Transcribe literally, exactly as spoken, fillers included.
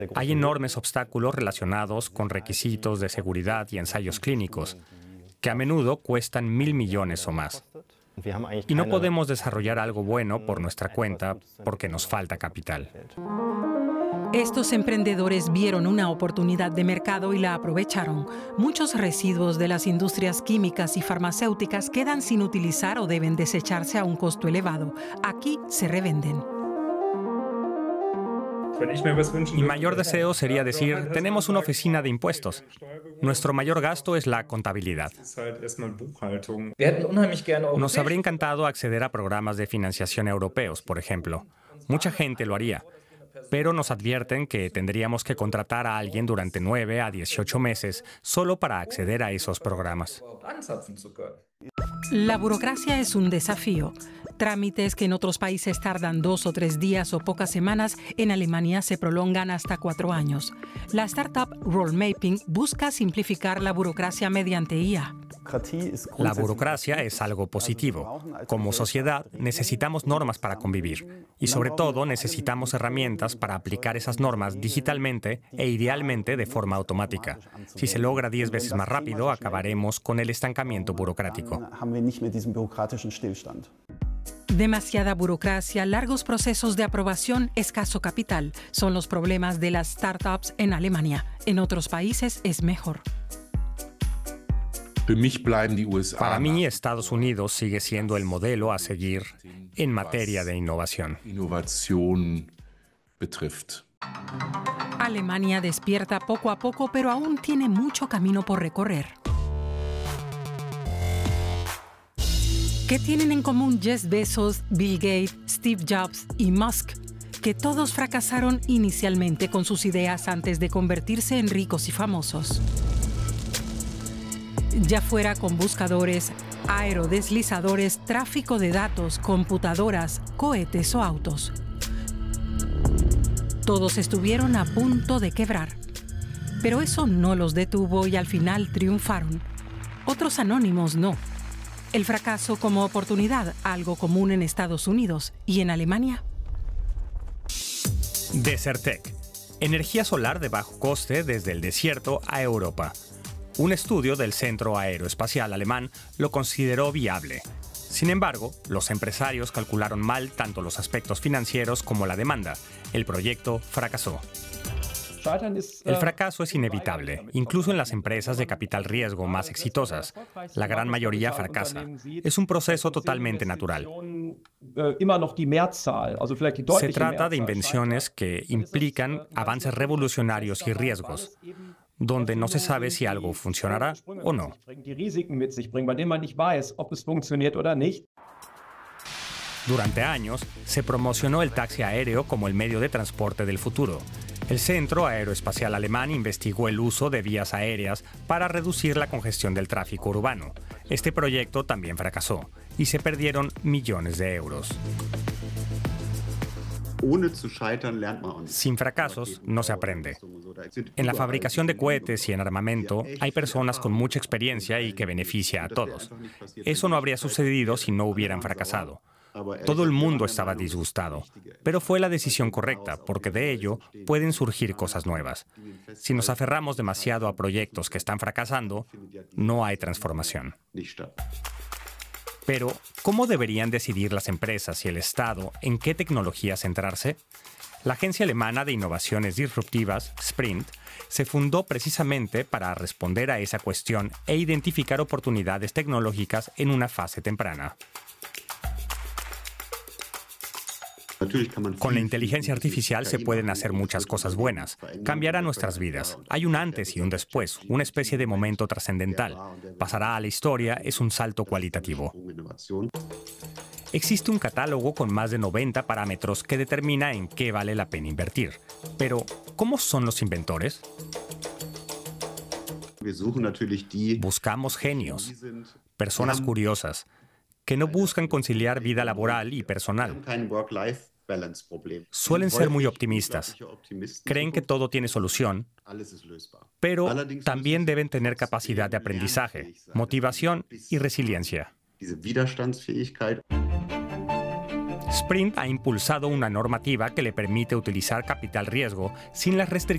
Hay enormes obstáculos relacionados con requisitos de seguridad y ensayos clínicos, que a menudo cuestan mil millones o más. Y no podemos desarrollar algo bueno por nuestra cuenta porque nos falta capital. Estos emprendedores vieron una oportunidad de mercado y la aprovecharon. Muchos residuos de las industrias químicas y farmacéuticas quedan sin utilizar o deben desecharse a un costo elevado. Aquí se revenden. Mi mayor deseo sería decir, tenemos una oficina de impuestos. Nuestro mayor gasto es la contabilidad. Nos habría encantado acceder a programas de financiación europeos, por ejemplo. Mucha gente lo haría. Pero nos advierten que tendríamos que contratar a alguien durante nueve a dieciocho meses solo para acceder a esos programas. La burocracia es un desafío. Trámites que en otros países tardan dos o tres días o pocas semanas, en Alemania se prolongan hasta cuatro años. La startup Rollmapping busca simplificar la burocracia mediante I A. La burocracia es algo positivo. Como sociedad necesitamos normas para convivir y sobre todo necesitamos herramientas para aplicar esas normas digitalmente e idealmente de forma automática. Si se logra diez veces más rápido, acabaremos con el estancamiento burocrático. Demasiada burocracia, largos procesos de aprobación, escaso capital son los problemas de las startups en Alemania. En otros países es mejor. Para mí, Estados Unidos sigue siendo el modelo a seguir en materia de innovación. Alemania despierta poco a poco, pero aún tiene mucho camino por recorrer. ¿Qué tienen en común Jeff Bezos, Bill Gates, Steve Jobs y Musk? Que todos fracasaron inicialmente con sus ideas antes de convertirse en ricos y famosos. Ya fuera con buscadores, aerodeslizadores, tráfico de datos, computadoras, cohetes o autos. Todos estuvieron a punto de quebrar. Pero eso no los detuvo y al final triunfaron. Otros anónimos no. El fracaso como oportunidad, algo común en Estados Unidos y en Alemania. Desertec, energía solar de bajo coste desde el desierto a Europa. Un estudio del Centro Aeroespacial Alemán lo consideró viable. Sin embargo, los empresarios calcularon mal tanto los aspectos financieros como la demanda. El proyecto fracasó. El fracaso es inevitable, incluso en las empresas de capital riesgo más exitosas. La gran mayoría fracasa. Es un proceso totalmente natural. Se trata de invenciones que implican avances revolucionarios y riesgos, donde no se sabe si algo funcionará o no. Durante años, se promocionó el taxi aéreo como el medio de transporte del futuro. El Centro Aeroespacial Alemán investigó el uso de vías aéreas para reducir la congestión del tráfico urbano. Este proyecto también fracasó y se perdieron millones de euros. Sin fracasos no se aprende. En la fabricación de cohetes y en armamento hay personas con mucha experiencia y que beneficia a todos. Eso no habría sucedido si no hubieran fracasado. Todo el mundo estaba disgustado, pero fue la decisión correcta, porque de ello pueden surgir cosas nuevas. Si nos aferramos demasiado a proyectos que están fracasando, no hay transformación. Pero, ¿cómo deberían decidir las empresas y el Estado en qué tecnología centrarse? La agencia alemana de innovaciones disruptivas, Sprint, se fundó precisamente para responder a esa cuestión e identificar oportunidades tecnológicas en una fase temprana. Con la inteligencia artificial se pueden hacer muchas cosas buenas. Cambiará nuestras vidas. Hay un antes y un después, una especie de momento trascendental. Pasará a la historia, es un salto cualitativo. Existe un catálogo con más de noventa parámetros que determina en qué vale la pena invertir. Pero, ¿cómo son los inventores? Buscamos genios, personas curiosas, que no buscan conciliar vida laboral y personal. Suelen ser muy optimistas. Creen que todo tiene solución, pero también deben tener capacidad de aprendizaje, motivación y resiliencia. Sprint ha impulsado una normativa que le permite utilizar capital riesgo sin las restricciones